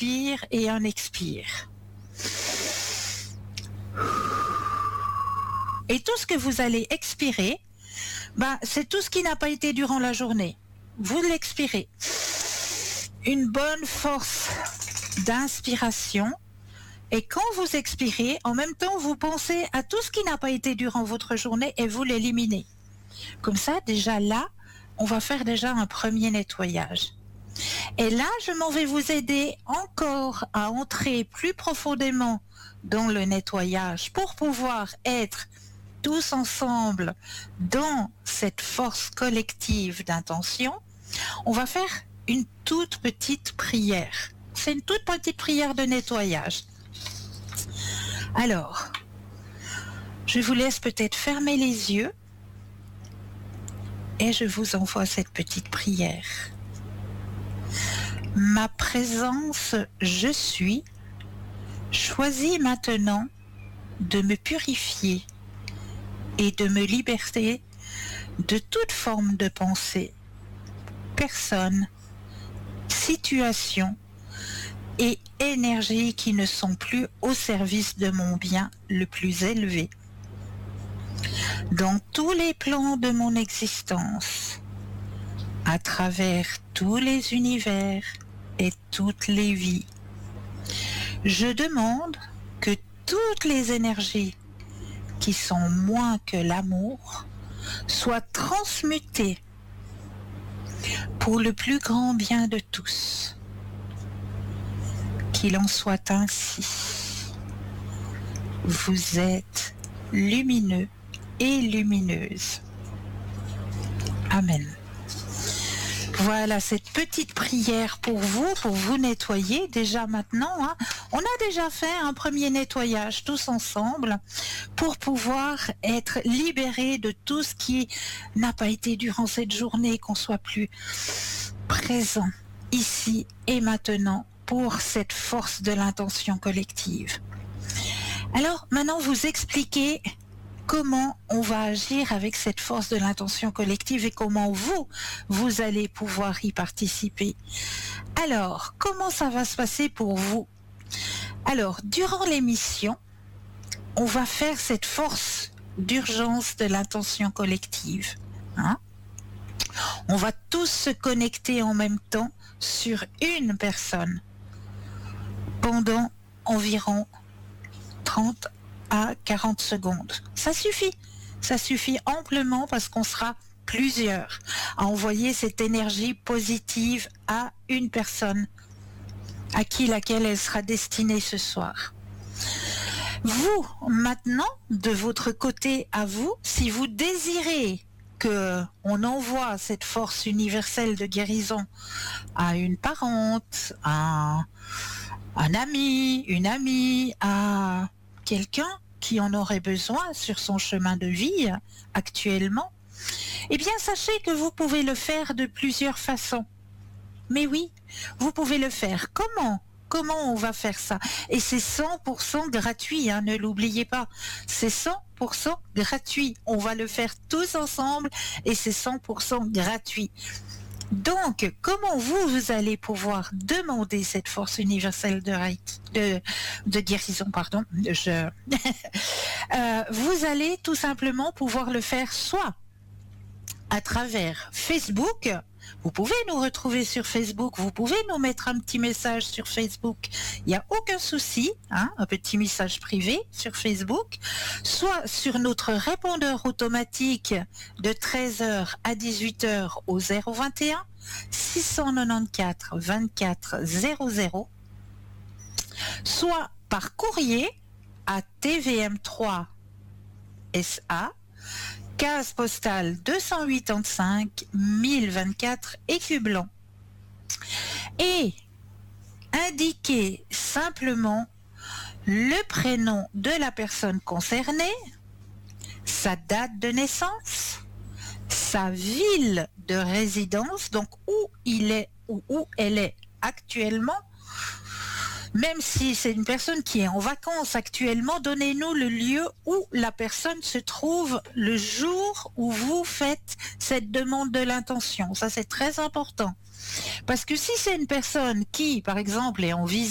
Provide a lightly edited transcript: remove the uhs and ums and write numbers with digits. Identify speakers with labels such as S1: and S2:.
S1: inspire et un expire. Et tout ce que vous allez expirer, c'est tout ce qui n'a pas été durant la journée. Vous l'expirez. Une bonne force d'inspiration. Et quand vous expirez, en même temps, vous pensez à tout ce qui n'a pas été durant votre journée et vous l'éliminez. Comme ça, déjà là, on va faire déjà un premier nettoyage. Et là, je m'en vais vous aider encore à entrer plus profondément dans le nettoyage pour pouvoir être tous ensemble dans cette force collective d'intention. On va faire une toute petite prière. C'est une toute petite prière de nettoyage. Alors, je vous laisse peut-être fermer les yeux et je vous envoie cette petite prière. Ma présence, je suis, choisis maintenant de me purifier et de me libérer de toute forme de pensée, personne, situation et énergie qui ne sont plus au service de mon bien le plus élevé. Dans tous les plans de mon existence, à travers tous les univers et toutes les vies, je demande que toutes les énergies qui sont moins que l'amour soient transmutées pour le plus grand bien de tous. Qu'il en soit ainsi. Vous êtes lumineux et lumineuse. Amen. Voilà cette petite prière pour vous nettoyer déjà maintenant. On a déjà fait un premier nettoyage tous ensemble pour pouvoir être libérés de tout ce qui n'a pas été durant cette journée, qu'on soit plus présent ici et maintenant pour cette force de l'intention collective. Alors maintenant vous expliquez comment on va agir avec cette force de l'intention collective et comment vous allez pouvoir y participer. Alors, comment ça va se passer pour vous? Alors, durant l'émission, on va faire cette force d'urgence de l'intention collective. On va tous se connecter en même temps sur une personne pendant environ 30 à 40 secondes. Ça suffit amplement parce qu'on sera plusieurs à envoyer cette énergie positive à une personne à laquelle elle sera destinée ce soir. Vous, maintenant, de votre côté à vous, si vous désirez qu'on envoie cette force universelle de guérison à une parente, à un ami, une amie, à quelqu'un qui en aurait besoin sur son chemin de vie actuellement, eh bien sachez que vous pouvez le faire de plusieurs façons. Mais oui, vous pouvez le faire. Comment on va faire ça? Et c'est 100% gratuit, ne l'oubliez pas. C'est 100% gratuit. On va le faire tous ensemble et c'est 100% gratuit. Donc, comment vous allez pouvoir demander cette force universelle de guérison, vous allez tout simplement pouvoir le faire soit à travers Facebook. Vous pouvez nous retrouver sur Facebook, vous pouvez nous mettre un petit message sur Facebook, il n'y a aucun souci, un petit message privé sur Facebook, soit sur notre répondeur automatique de 13h à 18h au 021 694 24 00, soit par courrier à TVM3 SA, case postale 285 1024 Écublanc. Et indiquez simplement le prénom de la personne concernée, sa date de naissance, sa ville de résidence, donc où il est ou où elle est actuellement. Même si c'est une personne qui est en vacances actuellement, donnez-nous le lieu où la personne se trouve le jour où vous faites cette demande de l'intention. Ça, c'est très important. Parce que si c'est une personne qui, par exemple, est en visite,